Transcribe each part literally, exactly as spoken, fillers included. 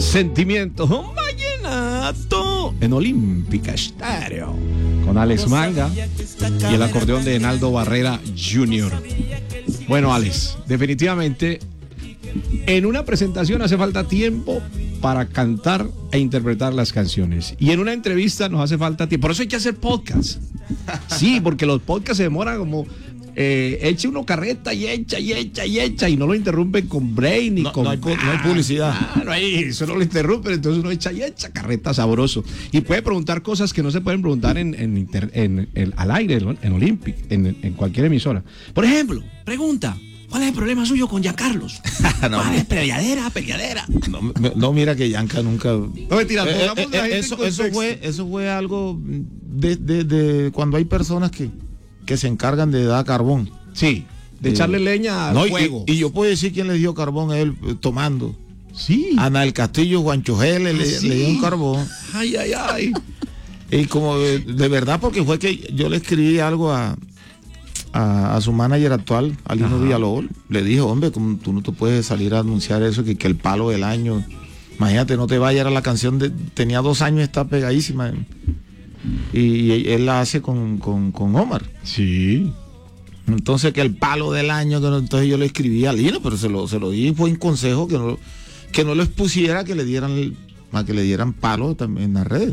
Sentimiento vallenato en Olímpica Estéreo con Alex Manga y el acordeón de Enaldo Barrera junior Bueno, Alex, definitivamente en una presentación hace falta tiempo para cantar e interpretar las canciones, y en una entrevista nos hace falta tiempo. Por eso hay que hacer podcast. Sí, porque los podcasts se demoran como eh, eche uno carreta y echa y echa y echa y no lo interrumpen con brain ni no, con no hay, no hay publicidad. Ah, no hay, eso no lo interrumpen, entonces uno echa y echa carreta sabroso y puede preguntar cosas que no se pueden preguntar en, en, inter, en, en al aire, ¿no? En Olympic, en, en cualquier emisora. Por ejemplo, pregunta: ¿cuál es el problema suyo con Giancarlos? No, ¿Cuál es peleadera, peleadera? No, no, mira que Yanka nunca. No, mentira, eh, eh, eh, eso, eso fue, eso fue algo de, de, de cuando hay personas que, que se encargan de dar carbón. Sí, de eh, echarle leña al no, fuego. Y, y yo puedo decir quién le dio carbón a él eh, tomando. Sí. Ana del Castillo, Juancho G le, ¿Sí? le dio un carbón. Ay, ay, ay. Y como de, de verdad, porque fue que yo le escribí algo a. A, a su manager actual, Alino Villalobos, le dijo: hombre, como tú no te puedes salir a anunciar eso, que, que el palo del año, imagínate, no te vaya, era la canción de, tenía dos años, está pegadísima, y, y él la hace con, con, con Omar. Sí. Entonces que el palo del año, que no, entonces yo le escribí a Alino, pero se lo, se lo di, fue un consejo que no, que no lo expusiera, que le dieran, a que le dieran palo también en las redes.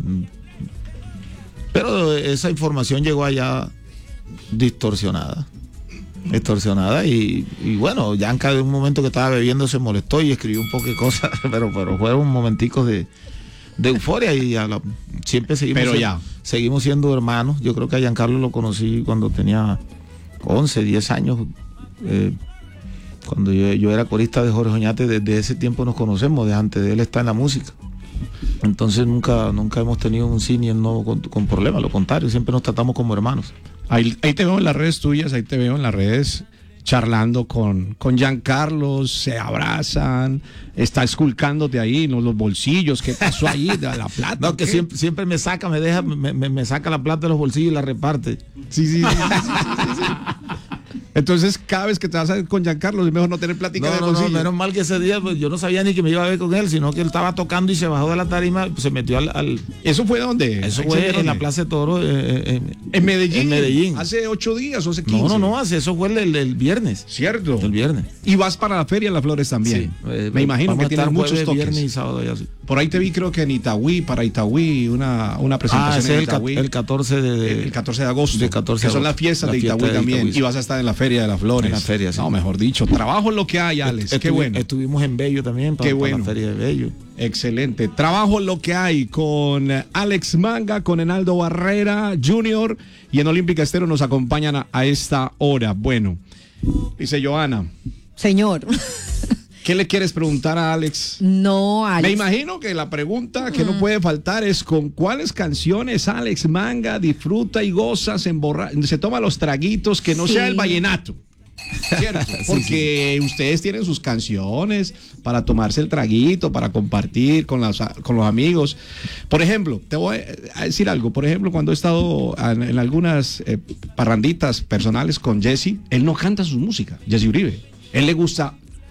Pero esa información llegó allá distorsionada distorsionada y, y bueno, Yanka de un momento que estaba bebiendo se molestó y escribió un poco de cosas, pero pero fueron momenticos de, de euforia y a la, siempre seguimos pero siendo, ya. seguimos siendo hermanos. Yo creo que a Giancarlo lo conocí cuando tenía once, diez años, eh, cuando yo, yo era corista de Jorge Oñate. Desde ese tiempo nos conocemos, de antes de él está en la música. Entonces nunca nunca hemos tenido un sí ni el no con, con problemas, lo contrario, siempre nos tratamos como hermanos. Ahí, ahí te veo en las redes tuyas, ahí te veo en las redes charlando con, con Giancarlos, se abrazan, está esculcándote ahí en los bolsillos. ¿Qué pasó ahí de la plata? No, que siempre, siempre me saca, me deja, me, me, me saca la plata de los bolsillos y la reparte. Sí, sí, sí, sí, sí, sí. Entonces, cada vez que te vas a ir con Giancarlos, es mejor no tener plática no, de no, bolsillo. No, menos mal que ese día pues, yo no sabía ni que me iba a ver con él, sino que él estaba tocando y se bajó de la tarima, pues, se metió al, al... ¿Eso fue dónde? Eso fue en dónde? la Plaza de Toro. Eh, eh, ¿En Medellín? En Medellín. ¿Hace ocho días o hace quince? No, no, no, hace, eso fue el, el, el viernes. ¿Cierto? El viernes. Y vas para la Feria de las Flores también. Sí. Eh, me imagino que tienes muchos jueves, toques. Viernes y sábado ya, sí. Por ahí te vi, creo que en Itagüí, para Itagüí, una, una presentación ah, ese en es Itagüí. El catorce de, el catorce de agosto. De catorce que son de las fiestas la de Itagüí fiesta de también. Itagüí. Y vas a estar en la Feria de las Flores. En la feria, sí. No, mejor dicho. Trabajo en lo que hay, Alex. Est Qué bueno. Estuvimos en Bello también, para, Qué bueno. para la Feria de Bello. Excelente. Trabajo en lo que hay con Alex Manga, con Enaldo Barrera junior Y en Olímpica Estéreo nos acompañan a, a esta hora. Bueno, dice Joana. Señor. ¿Qué le quieres preguntar a Alex? No, Alex. Me imagino que la pregunta que mm. no puede faltar es: ¿con cuáles canciones Alex Manga disfruta y goza, se, emborra se toma los traguitos, que no sí. sea el vallenato? ¿Cierto? Porque sí, sí. ustedes tienen sus canciones para tomarse el traguito, para compartir con, las, con los amigos. Por ejemplo, te voy a decir algo. Por ejemplo, cuando he estado en, en algunas eh, parranditas personales con Jesse, él no canta su música, Jesse Uribe. Él le gusta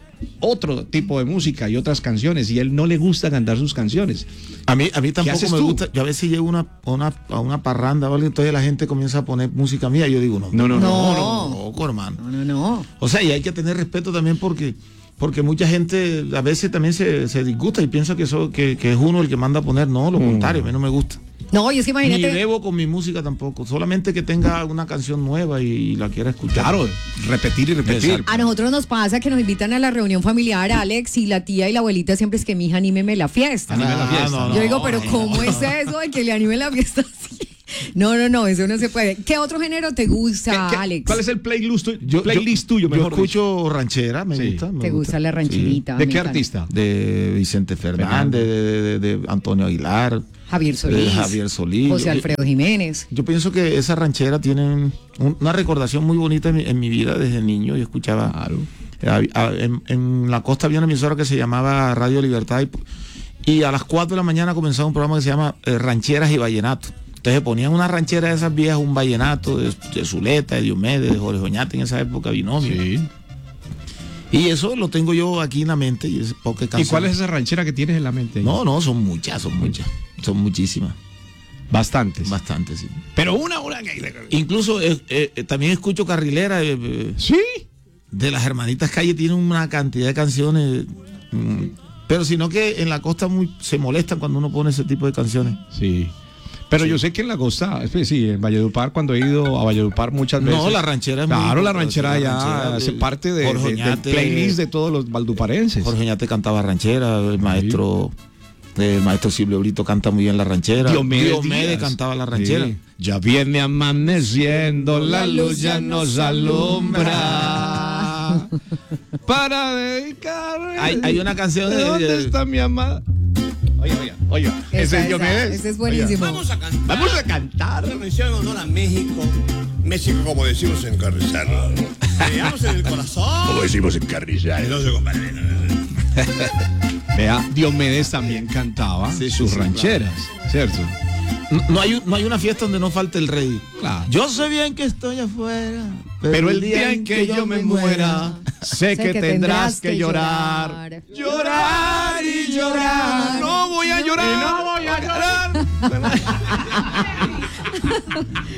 otro tipo de música y otras canciones, y él no le gusta cantar sus canciones. A mí, a mí tampoco me tú? gusta. Yo a veces llego una, una, a una parranda o algo, entonces la gente comienza a poner música mía y yo digo, no, no, no, no, no, no, no, no, hermano. No, no, no. O sea, y hay que tener respeto también porque, porque mucha gente a veces también se, se disgusta y piensa que, eso, que, que es uno el que manda a poner. No, lo mm. contrario, a mí no me gusta. No, y es que imagínate. Ni debo con mi música tampoco, solamente que tenga una canción nueva y, y la quiera escuchar. Claro, repetir y repetir. Exacto. A nosotros nos pasa que nos invitan a la reunión familiar, Alex, y la tía y la abuelita siempre es que mi hija anímeme la fiesta. Anime la fiesta. No, no, Yo digo, pero no, ¿cómo no, es eso de que le anime la fiesta así? No, no, no, eso no se puede. ¿Qué otro género te gusta, ¿Qué, qué, Alex? ¿Cuál es el playlist, yo, playlist tuyo? Yo escucho dicho. ranchera, me sí. gusta. Me ¿Te gusta, gusta la rancherita? Sí. ¿De qué encanta. artista? De Vicente Fernández, de, de, de, de Antonio Aguilar. Javier Solís, Javier Solís, José Alfredo Jiménez. Yo pienso que esa ranchera tiene un, una recordación muy bonita en mi, en mi vida desde niño. Yo escuchaba, claro. a, a, en, en la costa había una emisora que se llamaba Radio Libertad y, y a las cuatro de la mañana comenzaba un programa que se llama eh, Rancheras y Vallenato. Entonces ponían una ranchera de esas viejas, un vallenato de, de Zuleta, de Diomedes, de Jorge Oñate en esa época, Binomio. Sí. Y eso lo tengo yo aquí en la mente. Y, es porque ¿Y cuál es esa ranchera que tienes en la mente? No, no, son muchas, son muchas. Son muchísimas. Bastantes. Bastantes, sí. Pero una, una. Incluso eh, eh, también escucho carrilera. Eh, eh, ¿Sí? De las hermanitas Calle tienen una cantidad de canciones. Mm, pero sino que en la costa muy, se molestan cuando uno pone ese tipo de canciones. Sí. Pero sí. Yo sé que en la costa, sí, en Valledupar, cuando he ido a Valledupar muchas veces. No, la ranchera es Claro, muy, la ranchera ya ranchera, hace de, parte de, de, Oñate, del playlist de todos los valduparenses. Jorge Oñate cantaba ranchera, el maestro, sí. el maestro Silvio Brito canta muy bien la ranchera. Diomedes, Diomedes cantaba la ranchera. Sí. Ya viene amaneciendo, la luz ya nos alumbra. Para dedicar. Hay, hay una canción de. ¿Dónde está mi amada? Oiga, oiga, oiga. Ese es Diomedes. Ese es buenísimo. Vamos a cantar. Vamos a cantar. Una canción en honor a México. México, como decimos en Carrizal. Veamos en el corazón. Como decimos en Carrizal. No se compare. Vea, Diomedes también cantaba sí, sus sí, rancheras, claro. ¿cierto? No, no, hay, no hay una fiesta donde no falte el rey. Claro. Yo sé bien que estoy afuera, pero, pero el día en que yo me muera, sé que tendrás que llorar. Llorar y llorar. No voy a llorar. Y no voy a llorar.